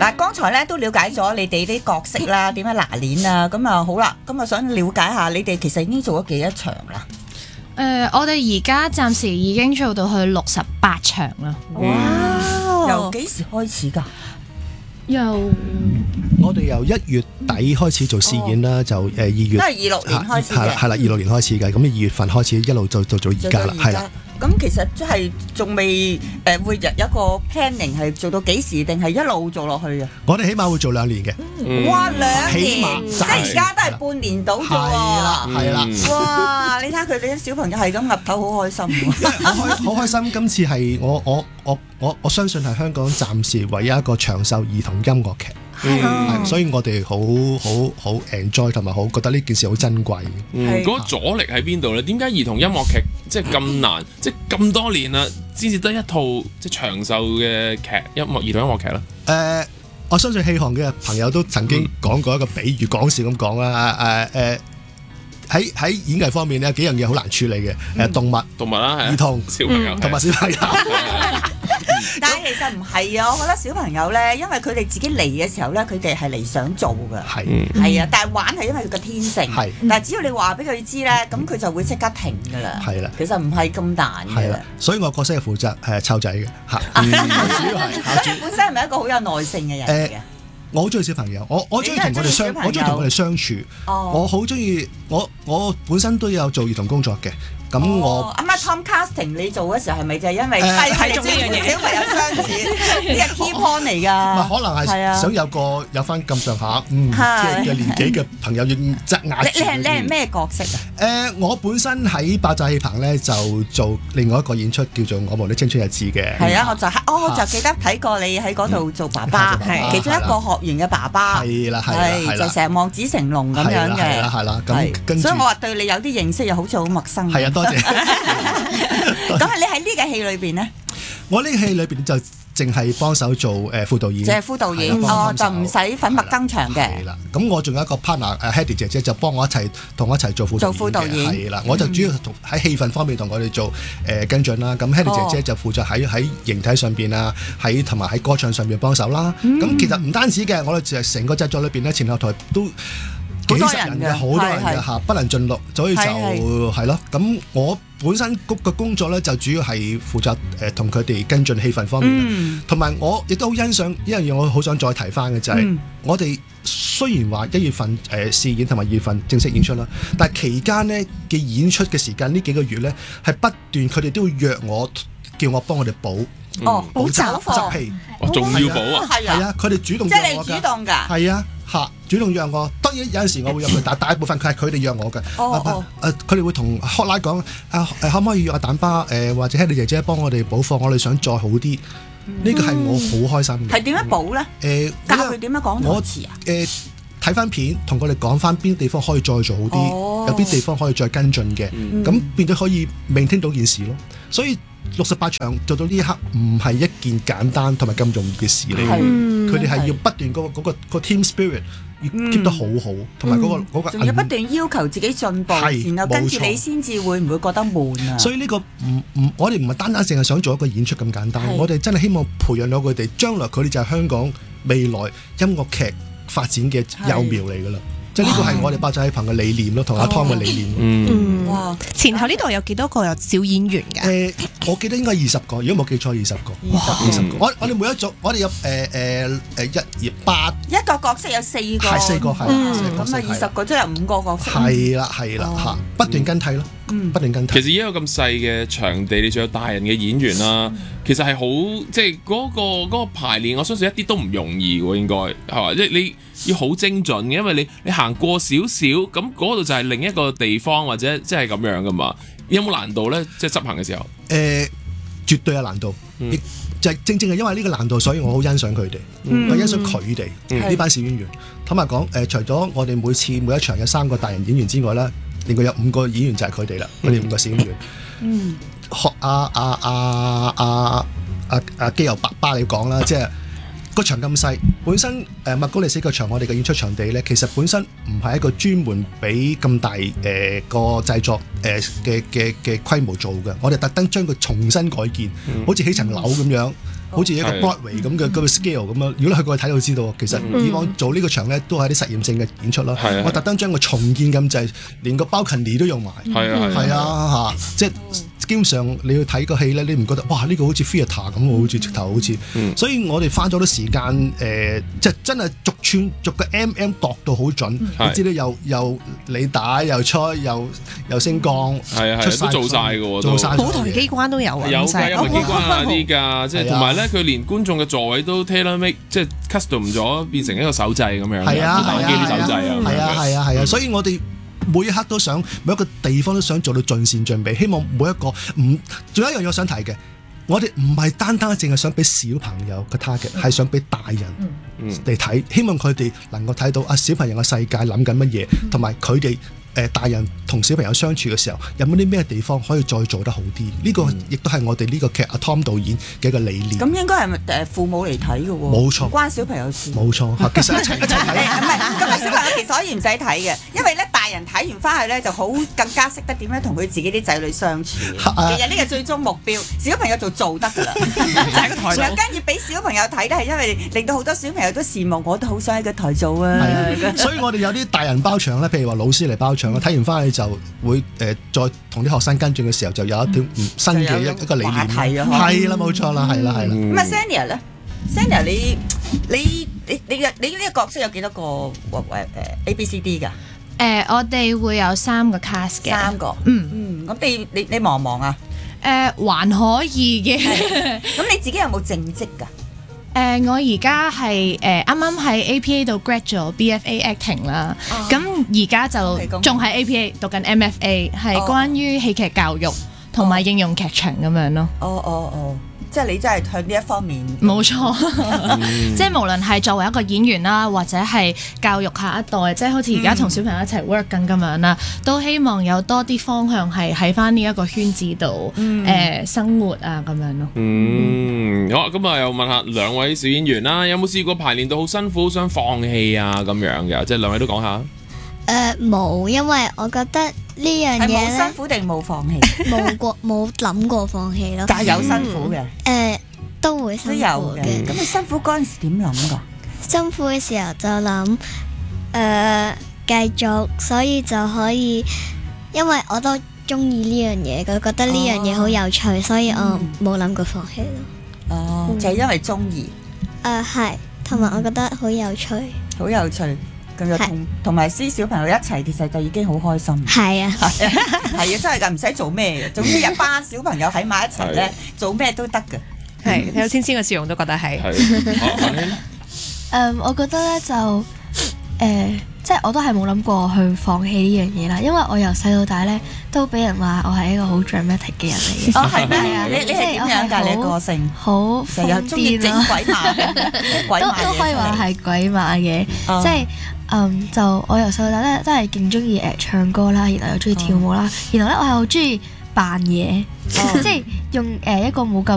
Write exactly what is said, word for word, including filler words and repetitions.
嗱，剛才咧都了解咗你哋啲角色啦，點樣拿捏啊，咁啊好啦，咁啊想了解下你哋其實已經做咗幾多場啦？ 誒、呃，我哋而家暫時已經做到去六十八場啦。 哇！由幾時開始㗎？ 由我哋由一月底開始做試演啦，就誒二月都係二六年開始嘅， 係啦係啦，二六年開始嘅，咁二月份開始一路做做到而家啦，係啦。 咁其實即係仲未誒會有一個 planning 係做到幾時，定係一路做落去嘅？ 我哋起碼會做兩年嘅。 嗯、哇，兩年， 起碼即係而家都係半年到啫喎。 係啦，係啦。 哇！你睇下佢哋啲小朋友係咁岌頭，好開心喎。 好開好開心，今次係我我我我我相信係香港暫時唯一一個長壽兒童音樂劇。嗯，所以我哋好好好 enjoy 同埋好覺得呢件事好珍貴。 嗯，嗰、那個阻力喺邊度咧？點解兒童音樂劇即係咁難？即係咁多年啦，先至得一套即係長壽嘅劇音樂兒童音樂劇咧？誒、 呃，我相信戲行嘅朋友都曾經講過一個比喻，講笑咁講啦。誒誒喺喺演藝方面咧，有幾樣嘢好難處理嘅。誒、嗯，動物、動物啦，兒童、小朋友同埋小朋友。 但係其實唔係啊，我覺得小朋友咧，因為佢哋自己嚟嘅時候咧，佢哋係嚟想做㗎，係係啊。但係玩係因為佢個天性，係。但係只要你話俾佢知咧，咁佢就會即刻停㗎啦。係啦，其實唔係咁難嘅。係啦， 所以我角色係負責係湊仔嘅嚇。 主要係。咁你本身係咪一個好有耐性嘅人嚟嘅？ 我好中意小朋友，我我中意同佢哋相，我中意同佢哋相處。哦。我好中意，我我本身都有做兒童工作嘅。咁我啱啱 Tom casting 你做嘅時候係咪就係因為係係中意呢樣嘢小朋友相處呢個 key point 嚟㗎？ 唔係可能係想有個有翻咁上下嗯即係嘅年紀嘅朋友要擠壓住。 你係你係咩角色啊？ 誒，我本身喺爆炸戲棚咧就做另外一個演出叫做《我們的青春日誌》嘅。係啊，我就係哦，我就記得睇過你喺嗰度做爸爸，係其中一個學員嘅爸爸。係啦係啦係啦，就成日望子成龍咁樣嘅。係啦係啦，咁跟住所以我話對你有啲認識又好似好陌生。係啊，多謝。咁啊，你喺呢個戲裏邊咧？我呢個戲裏邊就淨係幫手做誒副導演，即係副導演哦，就唔使粉墨登場嘅。係啦，咁我仲有一個 partner 誒 Hedy 姐姐就幫我一齊同我一齊做副做副導演。係啦，我就主要同喺戲份方面同我哋做誒跟進啦。咁 Hedy 姐姐就負責喺喺形體上邊啊，喺同埋喺歌唱上邊幫手啦。咁其實唔單止嘅，我哋就係成個製作裏邊咧，前後台都幾十人嘅，好多人嘅嚇，不能盡錄，所以就係咯。咁我本身嗰個工作咧，就主要係負責誒同佢哋跟進戲份方面，同埋我亦都好欣賞一樣嘢，我好想再提翻嘅就係，我哋雖然話一月份誒試演同埋二月份正式演出啦，但係期間呢嘅演出嘅時間呢幾個月咧，係不斷佢哋都會約我，叫我幫我哋補哦補習執戲，仲要補啊，係啊，佢哋主動即係你主動㗎，係啊。嚇！主動約我，當然有陣時我會約佢，但大部分佢係佢哋約我嘅。哦誒，佢哋會同學拉講啊誒，可唔可以約阿蛋巴誒或者 Hedy姐姐幫我哋補課？我哋想再好啲。呢個係我好開心嘅。係點樣補咧？誒，教佢點樣講台詞啊？誒，睇翻片，同佢哋講翻邊啲地方可以再做好啲，有邊地方可以再跟進嘅，咁變咗可以maintain到件事咯。所以六十八場做到呢一刻唔係一件簡單同埋咁容易嘅事嚟，佢哋係要不斷嗰個嗰個個 team spirit 要 keep 得好好，同埋嗰個嗰個仲要不斷要求自己進步，然後跟住你先至會唔會覺得悶啊？所以呢個唔唔，我哋唔係單單淨係想做一個演出咁簡單，我哋真係希望培養到佢哋，將來佢哋就係香港未來音樂劇發展嘅幼苗嚟㗎啦。即係呢個係我哋爆炸戲棚嘅理念咯，同阿 Tom 嘅理念。嗯，哇！前後呢度有幾多個有小演員㗎？誒，我記得應該二十個，如果冇記錯，二十個。二十個。我我哋每一組，我哋有誒誒誒一、二、八。一個角色有四個。係四個係。咁啊，二十個即係有五個角色。係啦係啦嚇，不斷跟替咯。不斷跟替。其實而家咁細嘅場地，你仲有大人嘅演員啦，其實係好即係嗰個嗰個排練，我相信一啲都唔容易喎，應該係嘛？即係你要好精準嘅，因為你你行過少少，咁嗰度就係另一個地方或者即係咁樣噶嘛。有冇難度咧？即係執行嘅時候？誒，絕對有難度。亦就係正正係因為呢個難度，所以我好欣賞佢哋，我欣賞佢哋呢班小演員。坦白講，誒，除咗我哋每次每一場有三個大人演員之外咧，另外有五個演員就係佢哋啦，佢哋五個小演員。嗯，學阿阿阿阿阿阿基友爸爸你講啦，即係個場咁細，本身誒麥高利斯個場，我哋嘅演出場地咧，其實本身唔係一個專門俾咁大誒、呃、個製作誒嘅嘅嘅規模做嘅，我哋特登將佢重新改建，嗯、好似起層樓咁樣。 好似一個 Broadway 咁嘅咁嘅 scale 咁樣。如果你去過去睇到知道，其實以往做呢個場咧都係啲實驗性嘅演出啦。我特登將個重建咁滯，連個 balcony 都用埋。係啊係啊嚇，即係。基本上你要睇個戲咧，你唔覺得哇呢、呢個好似 theatre 咁喎，好似直頭好似，嗯、所以我哋花咗好多時間誒、呃，即係真係逐寸逐個 M M 度到好準，嗯、你知道又又履帶又吹又又升降， 係啊係都做晒嘅喎， 做晒舞台機關都有啊， 有㗎有機關啊啲㗎，即係同埋咧佢連觀眾嘅座位都 tailor make，即係 custom 咗變成一個手掣咁樣， 係啊打機啲手掣啊， 係啊係啊係啊，所以我哋。每一刻都想，每一個地方都想做到盡善盡美，希望每一個唔，仲有一樣嘢我想提嘅，我哋唔係單單淨係想俾小朋友嘅 target，係想俾大人嚟睇，希望佢哋能夠睇到啊小朋友嘅世界諗緊乜嘢，同埋佢哋誒大人同小朋友相處嘅時候，有冇啲咩地方可以再做得好啲？呢、這個亦都係我哋呢個劇阿 Tom 導演嘅一個理念。 咁應該係誒父母嚟睇嘅喎， 冇錯， 關小朋友事。 冇錯，其實一齊一齊睇。 唔係，咁啊小朋友其實可以唔使睇嘅，因為咧大人睇完翻去咧就好更加識得點樣同佢自己啲仔女相處。其實呢個最終目標，小朋友就做得㗎啦。就係個台。仲有跟住俾小朋友睇咧，係因為令到好多小朋友都羨慕，我都好想喺個台做啊。 所以我哋有啲大人包場咧，譬如話老師嚟包場啦，睇完翻去就會誒、呃、再同啲學生跟進嘅時候，就有一條新嘅一一個理念。係啦，冇錯啦，係啦，係啦。 咁啊 Sanya 咧 ，Sanya 你你你你嘅你呢個角色有幾多個誒誒 A B C D 㗎？ 誒，我哋會有三個 cast 嘅。 三個。 嗯嗯，咁你你你忙唔忙啊？ 誒，還可以嘅。 咁你自己有冇正職㗎？ 誒，我而家係誒啱啱喺 A P A 度 grad 咗 B F A acting 啦，咁而家就仲喺 A P A 讀緊 M F A， 係關於戲劇教育同埋應用劇場咁樣咯。 哦哦哦，即係你真係向呢一方面。 冇錯，即係無論係作為一個演員啦，或者係教育下一代，即係好似而家同小朋友一齊 work 緊咁樣啦，都希望有多啲方向係喺翻呢一個圈子度誒生活啊咁樣咯。 嗯，好啊，咁啊又問下兩位小演員啦，有冇試過排練到好辛苦，想放棄啊咁樣嘅？即係兩位都講下。 誒冇，因為我覺得呢樣嘢咧， 係冇辛苦定冇放棄？ 冇過冇諗過放棄咯。 但係有辛苦嘅。 誒都會辛苦嘅。 咁你辛苦嗰陣時點諗㗎？ 辛苦嘅時候就諗誒繼續，所以就可以，因為我都中意呢樣嘢，佢覺得呢樣嘢好有趣，所以我冇諗過放棄咯。 哦，就係因為中意。 誒係，同埋我覺得好有趣。 好有趣。咁就同同埋啲小朋友一齊，其實就已經好開心。 係啊， 係啊，係啊，真係㗎，唔使做咩嘅，總之一班小朋友喺埋一齊咧，做咩都得㗎。 係，睇到千千嘅笑容都覺得係。 誒，我覺得咧就誒，即係我都係冇諗過去放棄呢樣嘢啦，因為我由細到大咧都俾人話我係一個好 dramatic 嘅人嚟嘅。 哦，係咩啊？你你係點樣㗎？你個性好瘋癲咯， 鬼馬鬼馬都都可以話係鬼馬嘅，即係。嗯，就我由細到大咧，真係勁中意誒唱歌啦，然後又中意跳舞啦，然後咧我係好中意扮嘢，即係用誒一個冇咁